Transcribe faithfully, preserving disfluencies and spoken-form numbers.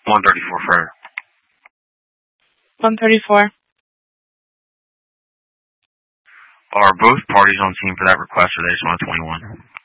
one thirty-four Frere. one thirty-four. Are both parties on scene for that request, or they just want twenty-one?